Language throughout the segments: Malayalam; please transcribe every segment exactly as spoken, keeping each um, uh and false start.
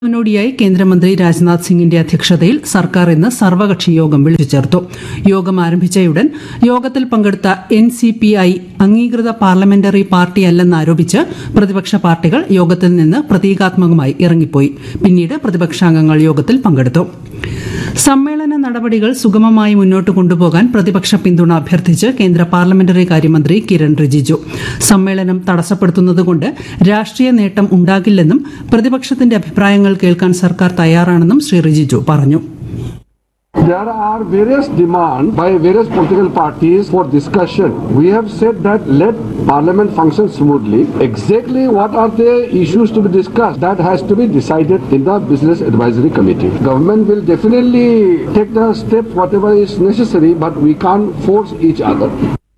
മുന്നോടിയായി കേന്ദ്രമന്ത്രി രാജ്നാഥ് സിംഗിന്റെ അധ്യക്ഷതയിൽ സർക്കാർ ഇന്ന് സർവകക്ഷി യോഗം വിളിച്ചു ചേർത്തു. യോഗം ആരംഭിച്ചയുടൻ യോഗത്തിൽ പങ്കെടുത്ത എൻ സി പി ഐ അംഗീകൃത പാർലമെന്ററി പാർട്ടിയല്ലെന്നാരോപിച്ച് പ്രതിപക്ഷ പാർട്ടികൾ യോഗത്തിൽ നിന്ന് പ്രതീകാത്മകമായി ഇറങ്ങിപ്പോയി. പിന്നീട് പ്രതിപക്ഷാംഗങ്ങൾ യോഗത്തിൽ പങ്കെടുത്തു. സമ്മേളന നടപടികൾ സുഗമമായി മുന്നോട്ട് കൊണ്ടുപോകാൻ പ്രതിപക്ഷ പിന്തുണ അഭ്യർത്ഥിച്ച് കേന്ദ്ര പാർലമെന്ററി കാര്യമന്ത്രി കിരൺ റിജിജു. സമ്മേളനം തടസ്സപ്പെടുത്തുന്നതുകൊണ്ട് രാഷ്ട്രീയ നേട്ടം ഉണ്ടാകില്ലെന്നും പ്രതിപക്ഷത്തിന്റെ അഭിപ്രായങ്ങൾ കേൾക്കാൻ സർക്കാർ തയ്യാറാണെന്നും ശ്രീ റിജിജു പറഞ്ഞു. There are various demands by various political parties for discussion. We have said that let Parliament function smoothly. Exactly what are the issues to be discussed? That has to be decided in the Business Advisory Committee. Government will definitely take the step whatever is necessary, but we can't force each other.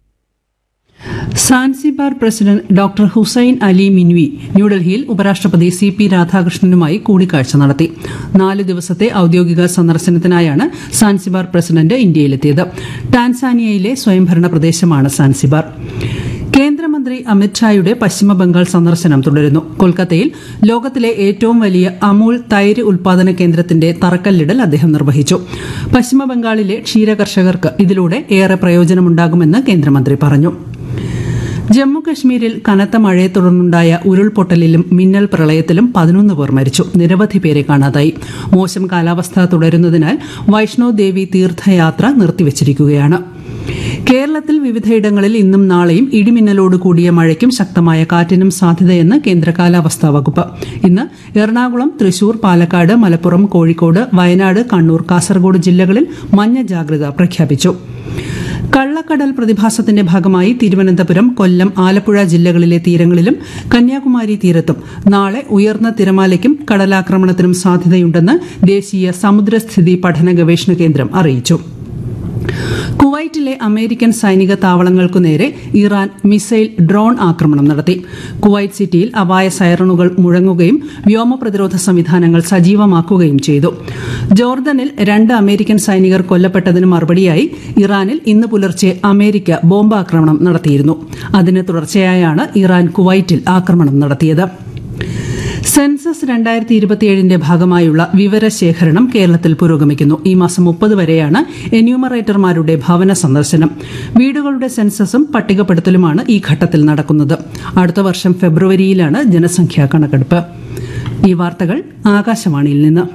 Zanzibar president doctor Hussain Ali മിൻവി ന്യൂഡൽഹിയിൽ ഉപരാഷ്ട്രപതി സി പി രാധാകൃഷ്ണനുമായി കൂടിക്കാഴ്ച നടത്തി. നാല് ദിവസത്തെ ഔദ്യോഗിക സന്ദർശനത്തിനായാണ് സാൻസിബാർ പ്രസിഡന്റ് ഇന്ത്യയിലെത്തിയത്. ടാൻസാനിയയിലെ സ്വയംഭരണ പ്രദേശമാണ് സാൻസിബാർ. കേന്ദ്രമന്ത്രി അമിത്ഷായുടെ പശ്ചിമബംഗാൾ സന്ദർശനം തുടരുന്നു. കൊൽക്കത്തയിൽ ലോകത്തിലെ ഏറ്റവും വലിയ അമൂൽ തൈര് ഉൽപാദന കേന്ദ്രത്തിന്റെ തറക്കല്ലിടൽ അദ്ദേഹം നിർവഹിച്ചു. പശ്ചിമബംഗാളിലെ ക്ഷീരകർഷകർക്ക് ഇതിലൂടെ ഏറെ പ്രയോജനമുണ്ടാകുമെന്ന് കേന്ദ്രമന്ത്രി പറഞ്ഞു. ജമ്മുകശ്മീരിൽ കനത്ത മഴയെ തുടർന്നുണ്ടായ ഉരുൾപൊട്ടലിലും മിന്നൽ പ്രളയത്തിലും പതിനൊന്ന് പേർ മരിച്ചു. നിരവധി പേരെ കാണാതായി. മോശം കാലാവസ്ഥ തുടരുന്നതിനാൽ വൈഷ്ണവ് ദേവി തീർത്ഥയാത്ര നിർത്തിവച്ചിരിക്കുകയാണ്. കേരളത്തിൽ വിവിധയിടങ്ങളിൽ ഇന്നും നാളെയും ഇടിമിന്നലോട് കൂടിയ മഴയ്ക്കും ശക്തമായ കാറ്റിനും സാധ്യതയെന്ന് കേന്ദ്ര കാലാവസ്ഥാ വകുപ്പ്. ഇന്ന് എറണാകുളം, തൃശൂർ, പാലക്കാട്, മലപ്പുറം, കോഴിക്കോട്, വയനാട്, കണ്ണൂർ, കാസർഗോഡ് ജില്ലകളിൽ മഞ്ഞ ജാഗ്രത പ്രഖ്യാപിച്ചു. കള്ളക്കടൽ പ്രതിഭാസത്തിന്റെ ഭാഗമായി തിരുവനന്തപുരം, കൊല്ലം, ആലപ്പുഴ ജില്ലകളിലെ തീരങ്ങളിലും കന്യാകുമാരി തീരത്തും നാളെ ഉയർന്ന തിരമാലയ്ക്കും കടലാക്രമണത്തിനും സാധ്യതയുണ്ടെന്ന് ദേശീയ സമുദ്രസ്ഥിതി പഠന ഗവേഷണ കേന്ദ്രം അറിയിച്ചു. കുവൈറ്റിലെ അമേരിക്കൻ സൈനിക താവളങ്ങൾക്കു നേരെ ഇറാൻ മിസൈൽ ഡ്രോൺ ആക്രമണം നടത്തി. കുവൈറ്റ് സിറ്റിയിൽ അപായ സൈറണുകൾ മുഴങ്ങുകയും വ്യോമ പ്രതിരോധ സംവിധാനങ്ങൾ സജീവമാക്കുകയും ചെയ്തു. ജോർദനിൽ രണ്ട് അമേരിക്കൻ സൈനികർ കൊല്ലപ്പെട്ടതിന് മറുപടിയായി ഇറാനിൽ ഇന്ന് പുലർച്ചെ അമേരിക്ക ബോംബാക്രമണം നടത്തിയിരുന്നു. അതിന് തുടർച്ചയായാണ് ഇറാൻ കുവൈറ്റിൽ ആക്രമണം നടത്തിയത്. സെൻസസ് രണ്ടായിരത്തി ഇരുപത്തിയേഴിന്റെ ഭാഗമായുള്ള വിവരശേഖരണം കേരളത്തിൽ പുരോഗമിക്കുന്നു. ഈ മാസം മുപ്പത് വരെയാണ് എന്യൂമറേറ്റർമാരുടെ ഭവന സന്ദർശനം. വീടുകളുടെ സെൻസസും പട്ടികപ്പെടുത്തലുമാണ് ഈ ഘട്ടത്തിൽ നടക്കുന്നത്. അടുത്ത വർഷം ഫെബ്രുവരിയിലാണ് ജനസംഖ്യാ കണക്കെടുപ്പ്. ഈ വാർത്തകൾ ആകാശവാണിയിൽ നിന്ന്.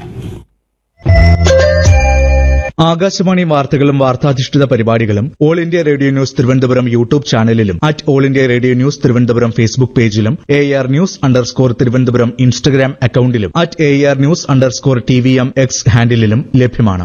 ആകാശവാണി വാർത്തകളും വാർത്താധിഷ്ഠിത പരിപാടികളും all India radio news Thiruvananthapuram YouTube ചാനലിലും at all India radio news Thiruvananthapuram Facebook പേജിലും A R news underscore Thiruvananthapuram Instagram അക്കൌണ്ടിലും at A R news underscore T V M X ഹാൻഡിലും ലഭ്യമാണ്.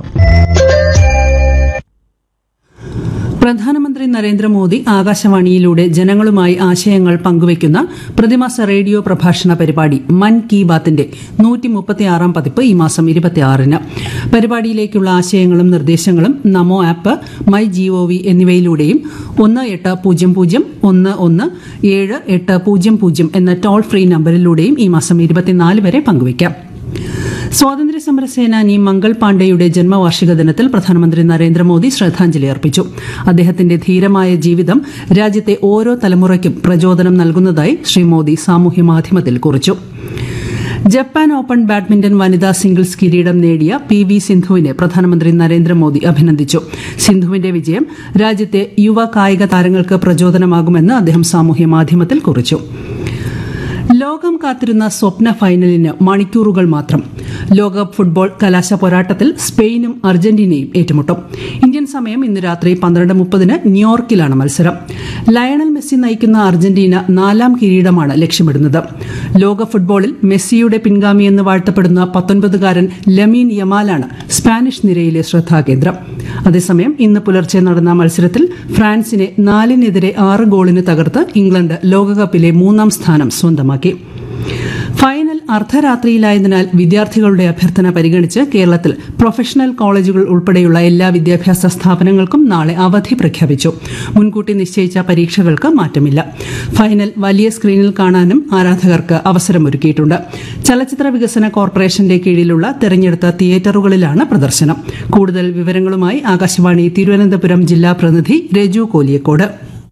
പ്രധാനമന്ത്രി നരേന്ദ്രമോദി ആകാശവാണിയിലൂടെ ജനങ്ങളുമായി ആശയങ്ങൾ പങ്കുവയ്ക്കുന്ന പ്രതിമാസ റേഡിയോ പ്രഭാഷണ പരിപാടി മൻ കി ബാത്തിന്റെ നൂറ്റി മുപ്പത്തിയാറാം പതിപ്പ് ഈ മാസം ഇരുപത്തിയാറിന്. പരിപാടിയിലേക്കുള്ള ആശയങ്ങളും നിർദ്ദേശങ്ങളും നമോ ആപ്പ്, മൈ ജിഒവി എന്നിവയിലൂടെയും ഒന്ന് എട്ട് പൂജ്യം പൂജ്യം ഒന്ന് ഒന്ന് ഏഴ് എട്ട് പൂജ്യം പൂജ്യം എന്ന ടോൾ ഫ്രീ നമ്പറിലൂടെയും ഈ മാസം ഇരുപത്തിനാല് വരെ പങ്കുവയ്ക്കാം. സ്വാതന്ത്ര്യസമര സേനാനി മംഗൾ പാണ്ഡെയുടെ ജന്മവാർഷിക ദിനത്തിൽ പ്രധാനമന്ത്രി നരേന്ദ്രമോദി ശ്രദ്ധാഞ്ജലി അർപ്പിച്ചു. അദ്ദേഹത്തിന്റെ ധീരമായ ജീവിതം രാജ്യത്തെ ഓരോ തലമുറയ്ക്കും പ്രചോദനം നൽകുന്നതായി ശ്രീ മോദി സാമൂഹ്യമാധ്യമത്തിൽ കുറിച്ചു. ജപ്പാൻ ഓപ്പൺ ബാഡ്മിന്റൺ വനിതാ സിംഗിൾസ് കിരീടം നേടിയ പി വി സിന്ധുവിനെ പ്രധാനമന്ത്രി നരേന്ദ്രമോദി അഭിനന്ദിച്ചു. സിന്ധുവിന്റെ വിജയം രാജ്യത്തെ യുവ കായിക താരങ്ങൾക്ക് പ്രചോദനമാകുമെന്ന് അദ്ദേഹം സാമൂഹ്യമാധ്യമത്തിൽ കുറിച്ചു. ലോകം കാത്തിരുന്ന സ്വപ്ന ഫൈനലിന് മണിക്കൂറുകൾ മാത്രം. ലോകകപ്പ് ഫുട്ബോൾ കലാശ പോരാട്ടത്തിൽ സ്പെയിനും അർജന്റീനയും ഏറ്റുമുട്ടും. ഇന്ത്യൻ സമയം ഇന്ന് രാത്രി പന്ത്രണ്ട് മുപ്പതിന് ന്യൂയോർക്കിലാണ് മത്സരം. ലയണൽ മെസ്സി നയിക്കുന്ന അർജന്റീന നാലാം കിരീടമാണ് ലക്ഷ്യമിടുന്നത്. ലോക ഫുട്ബോളിൽ മെസ്സിയുടെ പിൻഗാമിയെന്ന് വാഴ്ത്തപ്പെടുന്ന പത്തൊൻപതുകാരൻ ലമീൻ യമാലാണ് സ്പാനിഷ് നിരയിലെ ശ്രദ്ധാകേന്ദ്രം. അതേസമയം ഇന്ന് പുലർച്ചെ നടന്ന മത്സരത്തിൽ ഫ്രാൻസിനെ നാലിനെതിരെ ആറ് ഗോളിന് തകർത്ത് ഇംഗ്ലണ്ട് ലോകകപ്പിലെ മൂന്നാം സ്ഥാനം സ്വന്തമാക്കി. ഫൈനൽ അർദ്ധരാത്രിയിലായതിനാൽ വിദ്യാർത്ഥികളുടെ അഭ്യർത്ഥന പരിഗണിച്ച് കേരളത്തിൽ പ്രൊഫഷണൽ കോളേജുകൾ ഉൾപ്പെടെയുള്ള എല്ലാ വിദ്യാഭ്യാസ സ്ഥാപനങ്ങൾക്കും നാളെ അവധി പ്രഖ്യാപിച്ചു. മുൻകൂട്ടി നിശ്ചയിച്ച പരീക്ഷകൾക്ക് മാറ്റമില്ല. ഫൈനൽ വലിയ സ്ക്രീനിൽ കാണാനും ആരാധകർക്ക് അവസരമൊരുക്കിയിട്ടുണ്ട്. ചലച്ചിത്ര വികസന കോർപ്പറേഷന്റെ കീഴിലുള്ള തെരഞ്ഞെടുത്ത തിയേറ്ററുകളിലാണ് പ്രദർശനം. കൂടുതൽ വിവരങ്ങളുമായി ആകാശവാണി തിരുവനന്തപുരം ജില്ലാ പ്രതിനിധി രജു കോലിയക്കോട്.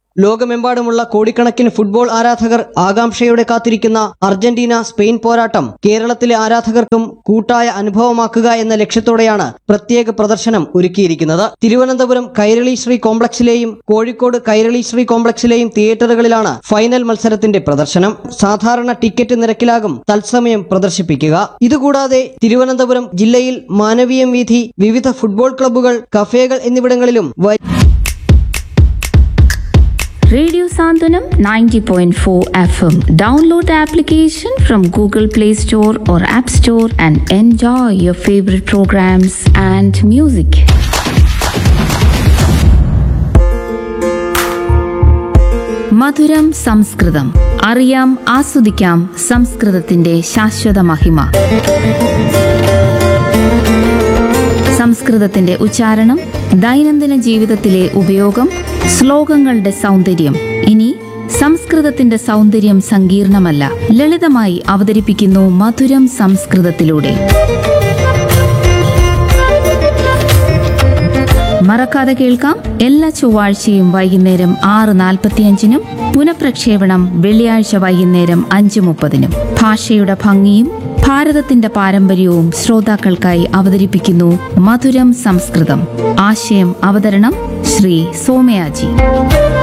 ലോകമെമ്പാടുമുള്ള കോടിക്കണക്കിന് ഫുട്ബോൾ ആരാധകർ ആകാംക്ഷയോടെ കാത്തിരിക്കുന്ന അർജന്റീന സ്പെയിൻ പോരാട്ടം കേരളത്തിലെ ആരാധകർക്കും കൂട്ടായ അനുഭവമാക്കുക എന്ന ലക്ഷ്യത്തോടെയാണ് പ്രത്യേക പ്രദർശനം ഒരുക്കിയിരിക്കുന്നത്. തിരുവനന്തപുരം കൈരളി ശ്രീ കോംപ്ലക്സിലെയും കോഴിക്കോട് കൈരളി ശ്രീ കോംപ്ലക്സിലെയും തിയേറ്ററുകളിലാണ് ഫൈനൽ മത്സരത്തിന്റെ പ്രദർശനം. സാധാരണ ടിക്കറ്റ് നിരക്കിലാകും തത്സമയം പ്രദർശിപ്പിക്കുക. ഇതുകൂടാതെ തിരുവനന്തപുരം ജില്ലയിൽ മാനവീയം വീഥി, വിവിധ ഫുട്ബോൾ ക്ലബ്ബുകൾ, കഫേകൾ എന്നിവിടങ്ങളിലും Radio Sandhanam ninety point four F M. Download the application from Google Play Store or App Store and enjoy your favorite programs and music. മധുരം സംസ്കൃതം. അറിയാം, ആസ്വദിക്കാം സംസ്കൃതത്തിന്റെ ശാശ്വത മഹിമ. സംസ്കൃതത്തിന്റെ ഉച്ചാരണം, ദൈനംദിന ജീവിതത്തിലെ ഉപയോഗം, ശ്ലോകങ്ങളുടെ സൗന്ദര്യം. ഇനി സംസ്കൃതത്തിന്റെ സൗന്ദര്യം സങ്കീർണമല്ല, ലളിതമായി അവതരിപ്പിക്കുന്നു മധുരം സംസ്കൃതത്തിലൂടെ. മറക്കാതെ കേൾക്കാം എല്ലാ ചൊവ്വാഴ്ചയും വൈകുന്നേരം ആറ് നാൽപ്പത്തിയഞ്ചിനും പുനഃപ്രക്ഷേപണം വെള്ളിയാഴ്ച വൈകുന്നേരം അഞ്ച് മുപ്പതിനും. ഭാഷയുടെ ഭംഗിയും ഭാരതത്തിന്റെ പാരമ്പര്യവും ശ്രോതാക്കൾക്കായി അവതരിപ്പിക്കുന്നു മധുരം സംസ്കൃതം. ആശയം അവതരണം ശ്രീ സോമയാജി.